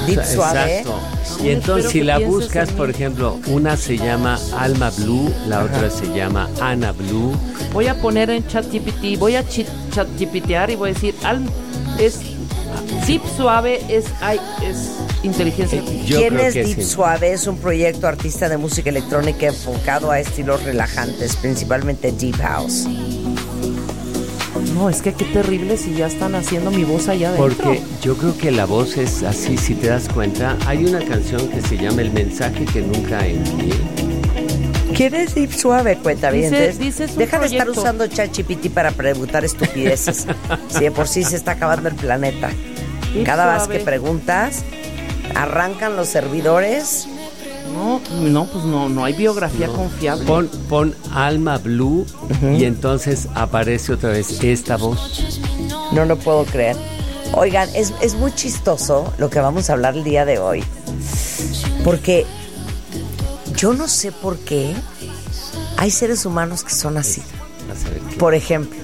Deep Suave. Exacto. Y entonces si la buscas, por ejemplo, una se llama Alma Blue, la otra se llama Ana Blue. Voy a poner en ChatGPT, voy a ChatGPTear y voy a decir, es Deep Suave, es inteligencia. ¿Quién es Deep Suave? Es un proyecto artista de música electrónica enfocado a estilos relajantes, principalmente Deep House. No, es que qué terrible si ya están haciendo mi voz allá adentro. Porque yo creo que la voz es así, si te das cuenta. Hay una canción que se llama El mensaje que nunca envié. ¿Quién es Deep Suave? Cuenta bien. Dice Deja de estar usando ChatGPT para preguntar estupideces. Si de por sí se está acabando el planeta. Cada vez que preguntas, arrancan los servidores. No hay biografía confiable. Pon Alma Blue y entonces aparece otra vez esta voz. No lo puedo creer. Oigan, es muy chistoso lo que vamos a hablar el día de hoy. Porque yo no sé por qué hay seres humanos que son así. Por ejemplo,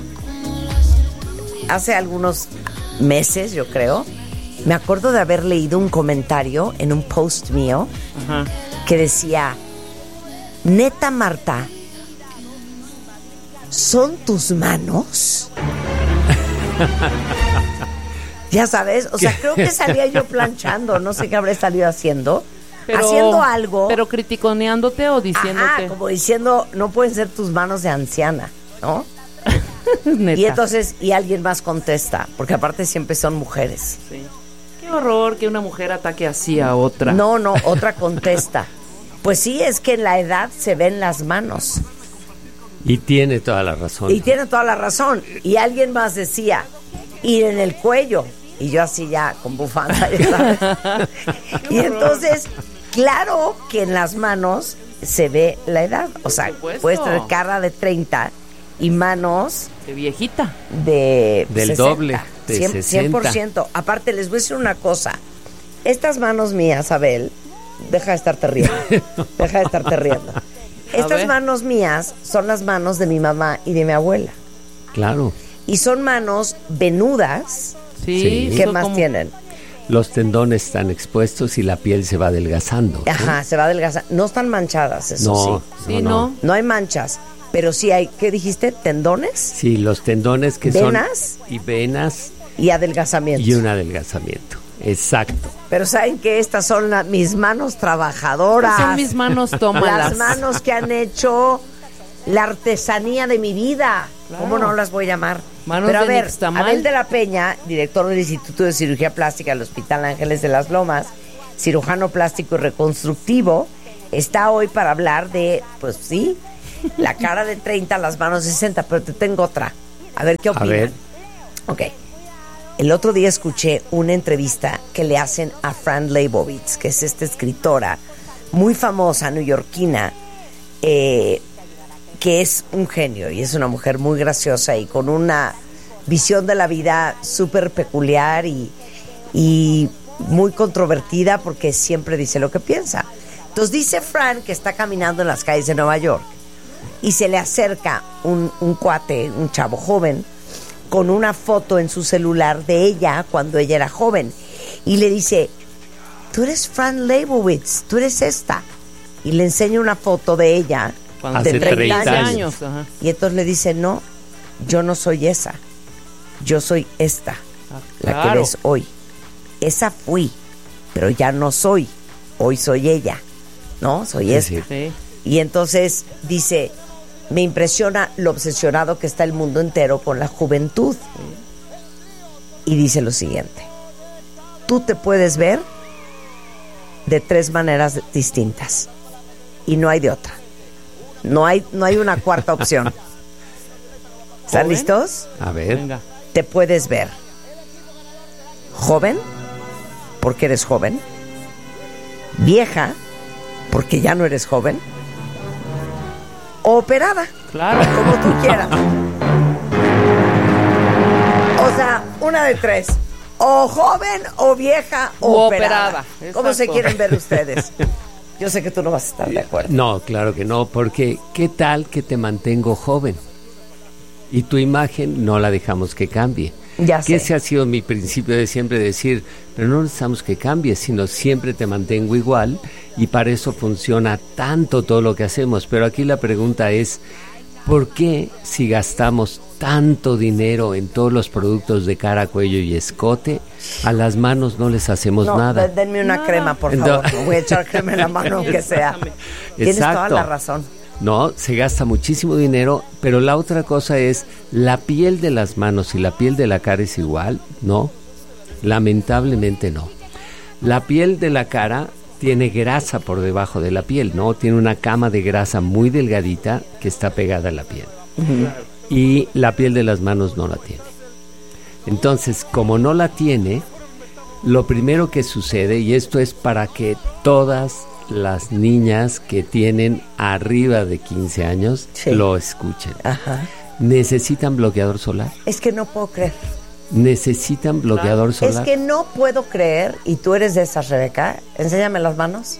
hace algunos meses, yo creo, me acuerdo de haber leído un comentario en un post mío que decía: neta, Marta, ¿son tus manos? Ya sabes, o sea, creo que salía yo planchando, no sé qué habré salido haciendo, haciendo algo. Pero criticoneándote o diciéndote. Como diciendo, no pueden ser tus manos de anciana, ¿no? Neta. Y entonces, y alguien más contesta, porque aparte siempre son mujeres. Sí. Qué horror que una mujer ataque así a otra. No, otra contesta. Pues sí, es que en la edad se ven las manos. Y tiene toda la razón. Y alguien más decía, ir en el cuello. Y yo así ya, con bufanda, ya sabes. Y entonces, claro que en las manos se ve la edad. O sea, puedes tener cara de 30 y manos... de viejita. Del 60, doble. De 100%. Aparte, les voy a decir una cosa. Estas manos mías, Abel, deja de estarte riendo. Estas manos mías son las manos de mi mamá y de mi abuela. Claro. Y son manos venudas. Sí. ¿Qué más tienen? Los tendones están expuestos y la piel se va adelgazando. Ajá, se va adelgazando. No están manchadas, eso sí. No. No hay manchas. Pero sí hay, ¿qué dijiste? ¿Tendones? Sí, los tendones que ¿venas? Y venas. Y adelgazamiento. Y un adelgazamiento, exacto. Pero ¿saben que estas son mis manos trabajadoras? Son mis manos, tómalas. Las manos que han hecho la artesanía de mi vida. Claro. ¿Cómo no las voy a llamar? Manos. Pero a ver, Nixtamal. Abel de la Peña, director del Instituto de Cirugía Plástica del Hospital Ángeles de las Lomas, cirujano plástico y reconstructivo, está hoy para hablar de, pues sí, la cara de 30, las manos de 60, pero te tengo otra. A ver qué opinan. A ver. Ok. El otro día escuché una entrevista que le hacen a Fran Lebowitz, que es esta escritora muy famosa, neoyorquina, que es un genio y es una mujer muy graciosa y con una visión de la vida súper peculiar y muy controvertida porque siempre dice lo que piensa. Entonces dice Fran que está caminando en las calles de Nueva York y se le acerca un cuate, un chavo joven, con una foto en su celular de ella cuando ella era joven y le dice: tú eres Fran Lebowitz, tú eres esta, y le enseña una foto de ella hace de 30 años. Ajá. Y entonces le dice: no, yo no soy esa, yo soy esta, la que ves hoy. Esa fui, pero ya no soy, hoy soy ella, ¿no? Soy esta. Sí. Y entonces dice: me impresiona lo obsesionado que está el mundo entero con la juventud. Y dice lo siguiente: tú te puedes ver de 3 maneras distintas y no hay de otra. No hay una cuarta opción. ¿Están listos? A ver. Venga. Te puedes ver joven, porque eres joven; vieja, porque ya no eres joven; o operada. Claro. Como tú quieras. O sea, una de 3. O joven, o vieja, o operada. ¿Cómo Exacto. se quieren ver ustedes? Yo sé que tú no vas a estar de acuerdo. No, claro que no, porque ¿qué tal que te mantengo joven? Y tu imagen no la dejamos que cambie. Ya Que sé. ese ha sido mi principio de siempre decir, pero no necesitamos que cambies, sino siempre te mantengo igual, y para eso funciona tanto todo lo que hacemos. Pero aquí la pregunta es, ¿por qué si gastamos tanto dinero en todos los productos de cara, cuello y escote, a las manos no les hacemos nada? Denme una crema, por favor. Me voy a echar crema en la mano, aunque sea. Tienes toda la razón. No, se gasta muchísimo dinero, pero la otra cosa es, ¿la piel de las manos y la piel de la cara es igual? No, lamentablemente no. La piel de la cara tiene grasa por debajo de la piel, ¿no? Tiene una cama de grasa muy delgadita que está pegada a la piel. Y la piel de las manos no la tiene. Entonces, como no la tiene, lo primero que sucede, y esto es para que todas las niñas que tienen arriba de 15 años lo escuchen. Ajá. Necesitan bloqueador solar. Es que no puedo creer. Necesitan bloqueador solar. Es que no puedo creer, y tú eres de esas, Rebeca. Enséñame las manos.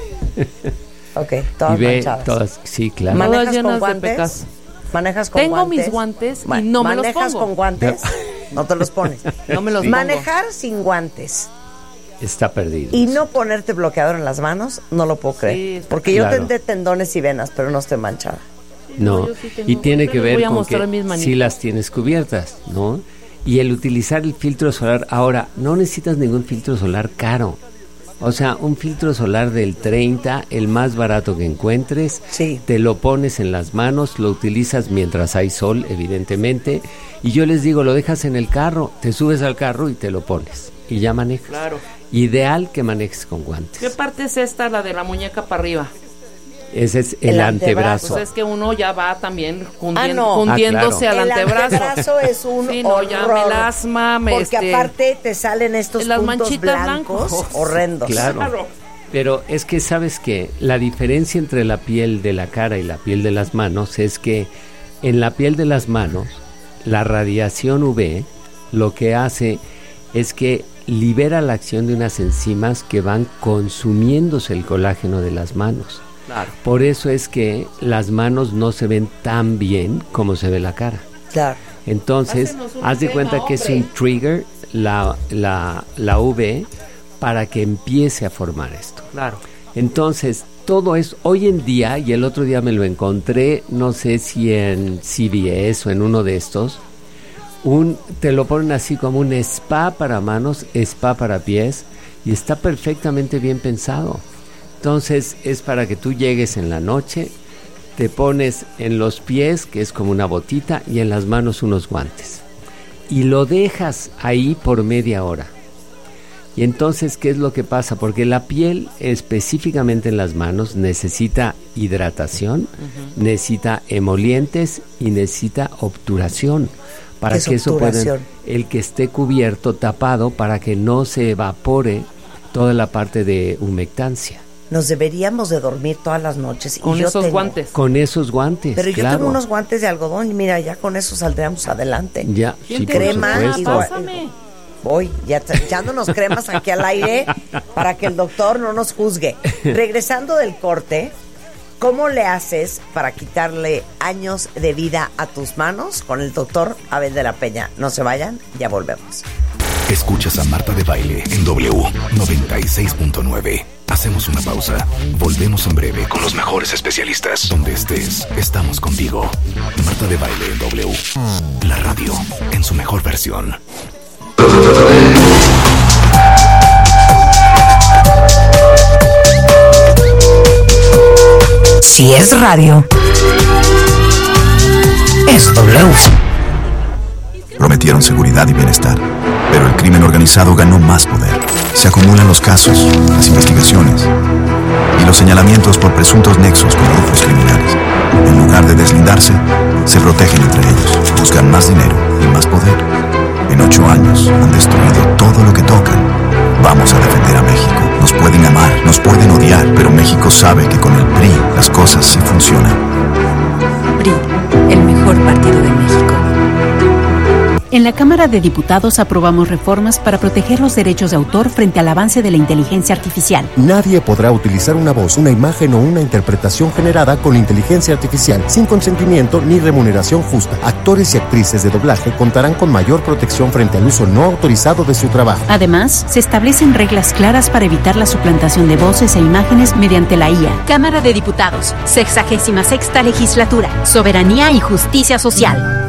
Ok, todas y ve manchadas. todas, sí, claro. Todas ¿Manejas llenas con de guantes? pecas. ¿Manejas con Tengo guantes? mis guantes y Bueno, no me los ¿manejas pongo. con guantes? No te los pones. No me los pongo. Manejar sin guantes Está perdido. y no ponerte bloqueador en las manos, no lo puedo creer. Sí, está Porque yo claro. tendré tendones y venas, pero no estoy manchada. No, yo sí tengo. y tiene que Ahorita les ver voy a con mostrar que mis manitas. sí las tienes cubiertas, ¿no? Y el utilizar el filtro solar, ahora, no necesitas ningún filtro solar caro. O sea, un filtro solar del 30, el más barato que encuentres, Sí. te lo pones en las manos, lo utilizas mientras hay sol, evidentemente, y yo les digo, lo dejas en el carro, te subes al carro y te lo pones, y ya manejas. Claro. Ideal que manejes con guantes. ¿Qué parte es esta, la de la muñeca para arriba? Ese es el El antebrazo. Pues es que uno ya va también no. hundiéndose al El antebrazo. antebrazo es un Sí, no, ya horror. me lasma, Porque aparte te salen estos las puntos manchitas blancos blancos. horrendos. Claro. Pero es que sabes que la diferencia entre la piel de la cara y la piel de las manos es que en la piel de las manos la radiación UV lo que hace es que libera la acción de unas enzimas que van consumiéndose el colágeno de las manos. Claro. Por eso es que las manos no se ven tan bien como se ve la cara. Claro. Entonces, Hácenos un haz de tema, cuenta que es hombre. un trigger, la UV, para que empiece a formar esto. Claro. Entonces, todo es hoy en día, y el otro día me lo encontré, no sé si en CVS o en uno de estos, te lo ponen así como un spa para manos, spa para pies, y está perfectamente bien pensado. Entonces, es para que tú llegues en la noche, te pones en los pies, que es como una botita, y en las manos unos guantes. Y lo dejas ahí por media hora. Y entonces, ¿qué es lo que pasa? Porque la piel, específicamente en las manos, necesita hidratación, necesita emolientes y necesita obturación. Para ¿Qué es que eso pueda, obturación? el que esté cubierto, tapado, para que no se evapore toda la parte de humectancia. Nos deberíamos de dormir todas las noches. Con y yo esos tengo- guantes. Con esos guantes, Pero yo claro. tengo unos guantes de algodón y mira, ya con eso saldríamos adelante. Ya, ¿Quién sí, te por crema supuesto. y Pásame. Voy, ya echándonos cremas aquí al aire para que el doctor no nos juzgue. Regresando del corte, ¿cómo le haces para quitarle años de vida a tus manos? Con el doctor Abel de la Peña. No se vayan, ya volvemos. Escuchas a Marta de Baile en W 96.9. Hacemos una pausa. Volvemos en breve con los mejores especialistas. Donde estés, estamos contigo. Marta de Baile en W. La radio en su mejor versión. Si es radio, es W. Prometieron seguridad y bienestar, pero el crimen organizado ganó más poder. Se acumulan los casos, las investigaciones y los señalamientos por presuntos nexos con grupos criminales. En lugar de deslindarse, se protegen entre ellos, buscan más dinero y más poder. En 8 años han destruido todo lo que tocan. Vamos a defender a México. Nos pueden amar, nos pueden odiar, pero México sabe que con el PRI las cosas sí funcionan. PRI, el mejor partido de México. En la la Cámara de Diputados aprobamos reformas para proteger los derechos de autor frente al avance de la inteligencia artificial. Nadie podrá utilizar una voz, una imagen o una interpretación generada con inteligencia artificial sin consentimiento ni remuneración justa. Actores y actrices de doblaje contarán con mayor protección frente al uso no autorizado de su trabajo. Además, se establecen reglas claras para evitar la suplantación de voces e imágenes mediante la IA. Cámara de Diputados, 66ª Legislatura, Soberanía y Justicia Social.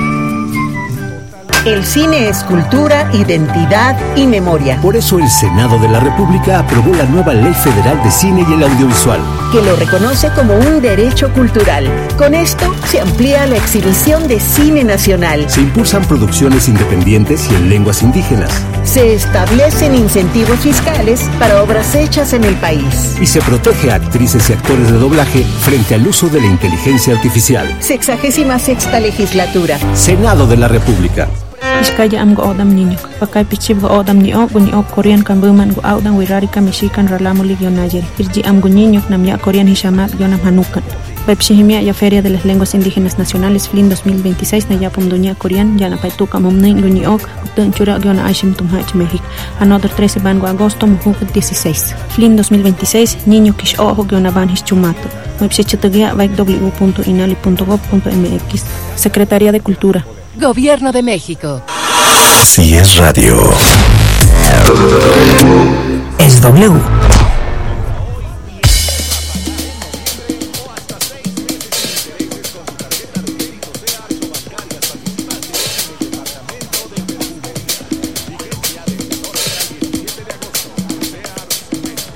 El cine es cultura, identidad y memoria. Por eso el Senado de la República aprobó la nueva Ley Federal de Cine y el Audiovisual, que lo reconoce como un derecho cultural. Con esto se amplía la exhibición de cine nacional. Se impulsan producciones independientes y en lenguas indígenas. Se establecen incentivos fiscales para obras hechas en el país. Y se protege a actrices y actores de doblaje frente al uso de la inteligencia artificial. 66ª Legislatura. Senado de la República. Iskaya am go odam niño, pakai pichib go odam ni ok Korean kan buman go audan wirari ka Mexican ralamu ligionayer. Irji am go niño nam ya Korean hishamat yonam hanukan. Pepshihimia ya Feria de las Lenguas Indígenas Nacionales FLIN 2026 na yapum dunia Korean yana paituka momnin guni ok utun chura yona aishim tumhach México. Another 13 bango agosto mujuk 16. FLIN 2026 niño kish ojo yona ban hischumato. Website www.inali.gov.mx. Secretaría de Cultura. Gobierno de México. Si es radio. Es W.